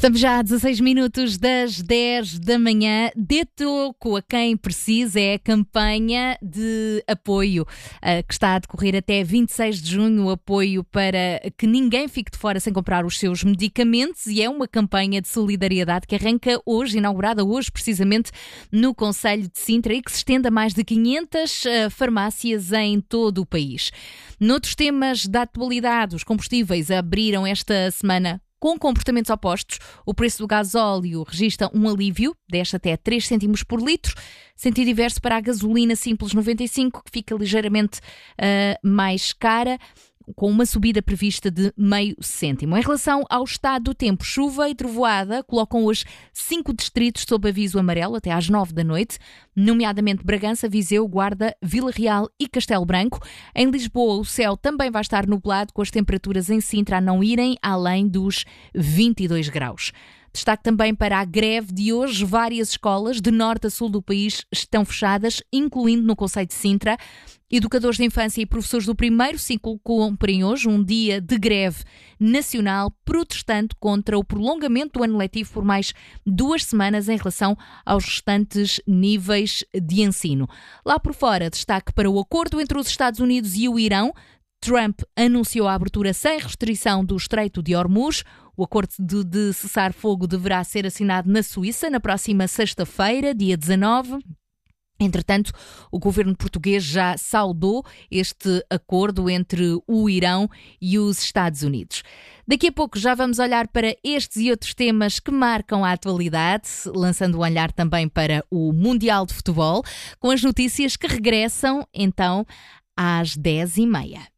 Estamos já a 16 minutos das 10 da manhã. Dê toco a quem precisa é a campanha de apoio que está a decorrer até 26 de junho, apoio para que ninguém fique de fora sem comprar os seus medicamentos, e é uma campanha de solidariedade que arranca hoje, inaugurada hoje precisamente no concelho de Sintra, e que se estende a mais de 500 farmácias em todo o país. Noutros temas da atualidade, os combustíveis abriram esta semana com comportamentos opostos. O preço do gasóleo registra um alívio, desce até 3 cêntimos por litro, sentido inverso para a gasolina simples 95, que fica ligeiramente mais cara, com uma subida prevista de meio cêntimo. Em relação ao estado do tempo, chuva e trovoada colocam hoje 5 distritos sob aviso amarelo até às 9 da noite, nomeadamente Bragança, Viseu, Guarda, Vila Real e Castelo Branco. Em Lisboa, o céu também vai estar nublado, com as temperaturas em Sintra a não irem além dos 22 graus. Destaque também para a greve de hoje. Várias escolas de norte a sul do país estão fechadas, incluindo no concelho de Sintra. Educadores de infância e professores do primeiro ciclo cumprem hoje um dia de greve nacional, protestando contra o prolongamento do ano letivo por mais 2 semanas em relação aos restantes níveis de ensino. Lá por fora, destaque para o acordo entre os Estados Unidos e o Irão. Trump anunciou a abertura sem restrição do Estreito de Hormuz. O acordo de cessar-fogo deverá ser assinado na Suíça na próxima sexta-feira, dia 19. Entretanto, o governo português já saudou este acordo entre o Irão e os Estados Unidos. Daqui a pouco já vamos olhar para estes e outros temas que marcam a atualidade, lançando um olhar também para o Mundial de Futebol, com as notícias que regressam então às 10h30.